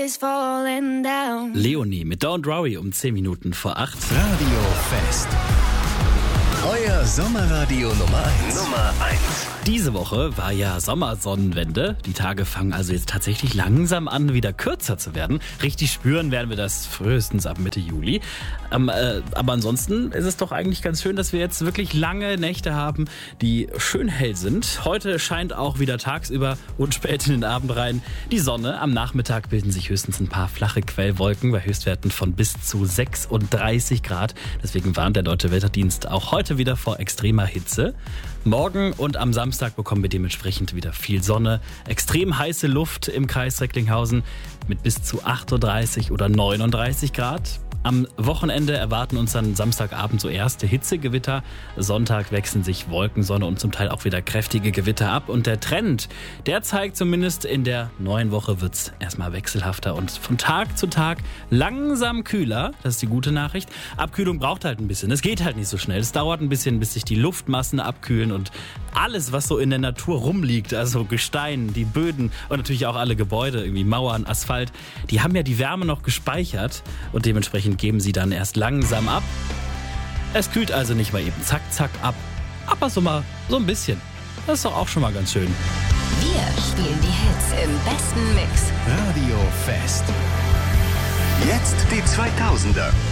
is falling down. Leonie mit Don't Worry um 10 Minuten vor 8. Radio Fest. Euer Sommerradio Nummer 1. Nummer 1. Diese Woche war ja Sommersonnenwende. Die Tage fangen also jetzt tatsächlich langsam an, wieder kürzer zu werden. Richtig spüren werden wir das frühestens ab Mitte Juli. Aber ansonsten ist es doch eigentlich ganz schön, dass wir jetzt wirklich lange Nächte haben, die schön hell sind. Heute scheint auch wieder tagsüber und spät in den Abend rein die Sonne. Am Nachmittag bilden sich höchstens ein paar flache Quellwolken bei Höchstwerten von bis zu 36 Grad. Deswegen warnt der Deutsche Wetterdienst auch heute wieder vor extremer Hitze. Morgen und am Samstag bekommen wir dementsprechend wieder viel Sonne, extrem heiße Luft im Kreis Recklinghausen mit bis zu 38 oder 39 Grad. Am Wochenende erwarten uns dann Samstagabend so erste Hitzegewitter. Sonntag wechseln sich Wolken, Sonne und zum Teil auch wieder kräftige Gewitter ab. Und der Trend, der zeigt zumindest, in der neuen Woche wird es erstmal wechselhafter und von Tag zu Tag langsam kühler. Das ist die gute Nachricht. Abkühlung braucht halt ein bisschen. Es geht halt nicht so schnell. Es dauert ein bisschen, bis sich die Luftmassen abkühlen und alles, was so in der Natur rumliegt, also Gestein, die Böden und natürlich auch alle Gebäude, irgendwie Mauern, Asphalt, die haben ja die Wärme noch gespeichert und dementsprechend geben sie dann erst langsam ab. Es kühlt also nicht mal eben zack, zack ab, aber so mal so ein bisschen. Das ist doch auch schon mal ganz schön. Wir spielen die Hits im besten Mix. Radio Fest. Jetzt die 2000er.